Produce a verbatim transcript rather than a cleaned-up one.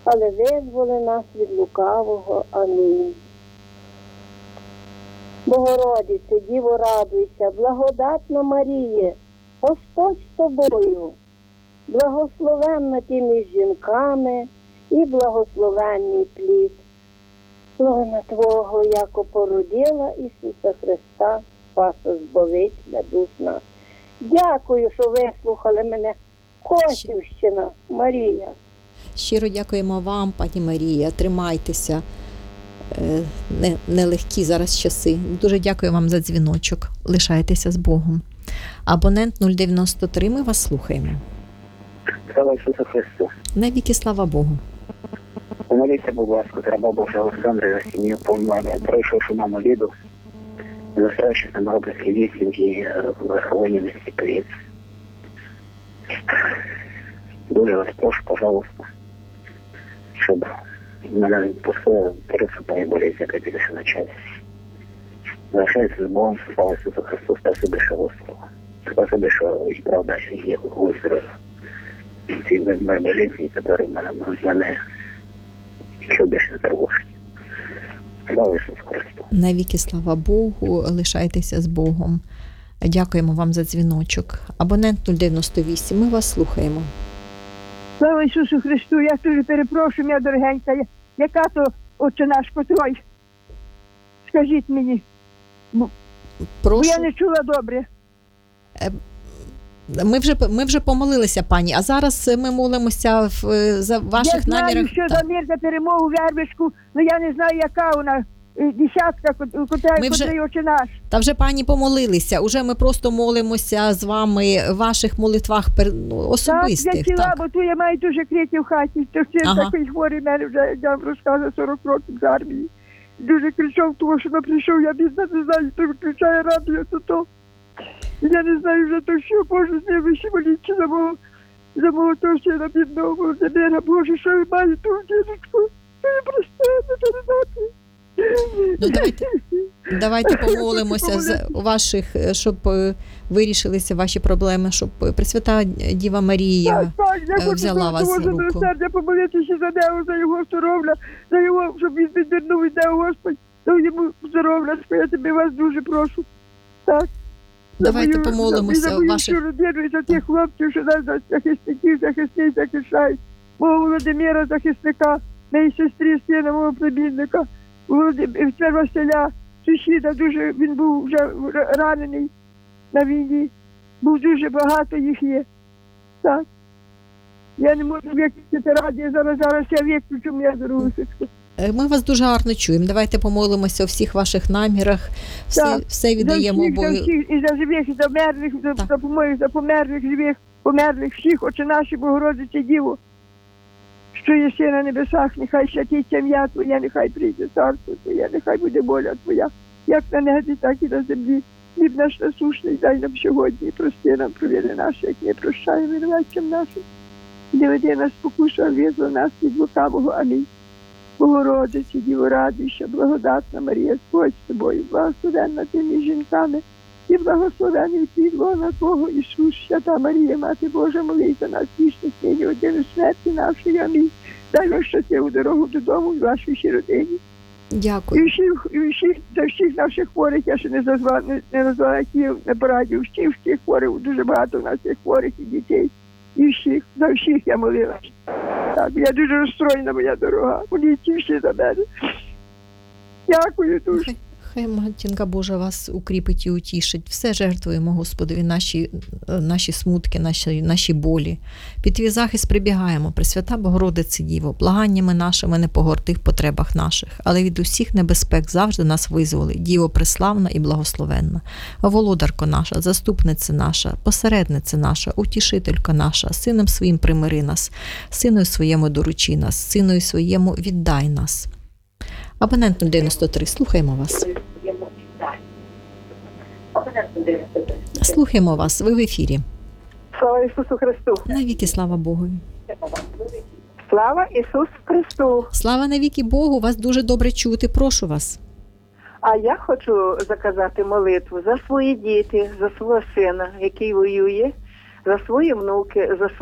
але визволи нас від лукавого. Амінь. Богородице, Діво, радуйся, благодатна Маріє, Господь з тобою, благословенна ти між жінками і благословенний плід лона Твого, яко породила Ісуса Христа, Спаса Збавителя душ нас. Дякую, що вислухали мене. Косівщина, Марія. Щиро дякуємо вам, пані Марія. Тримайтеся. Не, нелегкі зараз часи. Дуже дякую вам за дзвіночок. Лишайтеся з Богом. Абонент нуль дев'яносто три, ми вас слухаємо. Слава Ісусу Христу. Навіки слава Богу. Помоліться, будь ласка, треба Божа Олександра за сім'ю повнування, пройшовши маму Ліду, засираючи на Марбельській вісімки в Верховині місті Київ. Дуже вас прошу, пожалуйста, щоб мене відпустили пересипає болезнь, яка більше на часі. Залишайтеся з Богом, слава Ісусу Христу, спасибі, що висловили. Спасибі, що і правда, що є вистріл. Ці болезні, які мене, мене що більше не тривожить. Слава Ісусу Христу. Навіки слава Богу, лишайтеся з Богом. Дякуємо вам за дзвіночок. Абонент нуль дев'яносто вісім, ми вас слухаємо. Слава Ісусу Христу, я дуже перепрошую, моя дорогенька, яка то Отче наш Котрой? Скажіть мені, бо Прошу. я не чула добре. Ми вже, ми вже помолилися, пані, а зараз ми молимося в, за ваших я знаю, намірах. що Так. за мир, за перемогу, вербишку, але я не знаю, яка вона, десятка, котра, Ми вже- котрий Отче наш. Та вже, пані, помолилися. Уже ми просто молимося з вами в ваших молитвах пер- ну, Так, особистих. я ціла, Так. бо тут я маю дуже крики в хаті, то син Ага. такий хворий, мене вже, я вам розказую, сорок років з армії. Дуже кричав, тому що не прийшов, я бідна, не знаю, хто виключає радіо, то то. Я не знаю вже то, що, Боже, з ними ще моліться за мого, за мого того сина бідного Володимира. Боже, що ви маєте у дідочку? Ви просте, не передати. Ну, давайте, давайте помолимося з ваших, щоб е, вирішилися ваші проблеми, щоб Пресвята Діва Марія Так, так, я е, хочу взяла вас за Боже руку. милосердя помолитися за нього, за його здоров'я, за його, щоб він відвернув від нього, Господь, за йому здоров'я, я тобі вас дуже прошу. Так. Давайте За мою- помолимося за мою ваших- всю родину і за тих хлопців, що нас за захисників, захисниць захищають. Мого Володимира, захисника, моїй сестрі, сина, мого племінника, Володимира Василя, сусіда, дуже, він був вже ранений на війні. Був дуже багато їх є. Так. Я не можу виключити радіо, зараз, зараз я виключу, моя дорогусечка. Е, Ми вас дуже гарно чуємо. Давайте помолимося у всіх ваших намірах. Все, Так. все віддаємо За всіх, Богу. за всіх, і за живих, і за мертвих, за, Так. за помоїх, за померлих, живих, померлих, всіх, Отче наші, Богородиці, Діво, що єси на небесах, нехай святиться ім'я Твоє, нехай прийде царство Твоє, нехай буде воля Твоя, як на небі, так і на землі. Хліб наш насущний дай нам сьогодні, і прости нам провини наші, як ми прощаємо винуватцям нашим. Не веди нас спокусу, а визволи нас від лукавого. Амінь. Богородиці, Діво, радуйся, благодатна Марія, Господь з тобою, благословенна ти між жінками, і благословений плід лона Твого, Ісус, свята Марія, Мати Божа, молись за нас, грішних, нині годину смерті нашої. Амінь. Дай нам щасливу дорогу додому і вашій всій родині. І Дякую. всіх, і всіх, за всіх наших хворих, я ще не назвала, не, не назвала, які на пораді, всіх, всіх хворих, дуже багато в нас є хворих і дітей. І всіх, за всіх я молилася. Так, я дуже розстроєна, моя дорога. Моліться всі за мене. Дякую дуже. Хай, хай Матінка Божа вас укріпить і утішить. Все жертвуємо Господові, наші, наші смутки, наші, наші болі. Під твій захист прибігаємо, Пресвята Богородице Діво, благаннями нашими не погорти в потребах наших, але від усіх небезпек завжди нас визволи. Діво преславна і благословенна. Володарко наша, заступниця наша, посередниця наша, утішителька наша, сином своїм примири нас, синою своєму доручи нас, синою своєму віддай нас. Абонент нуль дев'яносто три, слухаємо вас. Слухаємо вас, ви в ефірі. Слава Ісусу Христу! Навіки слава Богу. Слава Ісусу Христу! Слава навіки Богу, вас дуже добре чути, прошу вас. А я хочу заказати молитву за свої діти, за свого сина, який воює, за свої внуки, за